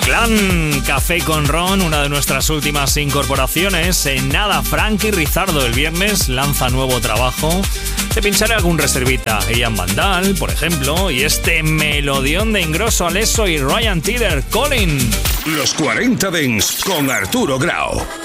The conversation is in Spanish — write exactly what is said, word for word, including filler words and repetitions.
Clan Café con Ron, una de nuestras últimas incorporaciones. En nada, Frankie Rizardo el viernes lanza nuevo trabajo. Te pincharé algún reservita. Ian Vandal, por ejemplo, y este melodión de Ingrosso Alesso y Ryan Tedder, Colin. Los cuarenta Dance con Arturo Grau.